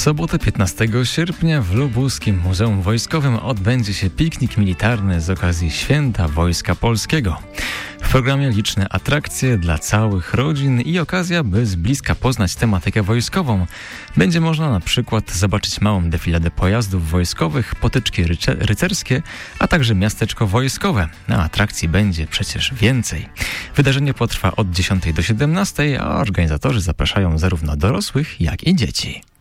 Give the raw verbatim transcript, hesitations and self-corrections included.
sobotę piętnastego sierpnia w Lubuskim Muzeum Wojskowym odbędzie się piknik militarny z okazji Święta Wojska Polskiego. W programie liczne atrakcje dla całych rodzin i okazja, by z bliska poznać tematykę wojskową. Będzie można na przykład zobaczyć małą defiladę pojazdów wojskowych, potyczki ryce- rycerskie, a także miasteczko wojskowe. Na atrakcji będzie przecież więcej. Wydarzenie potrwa od dziesiątej do siedemnastej, a organizatorzy zapraszają zarówno dorosłych, jak i dzieci.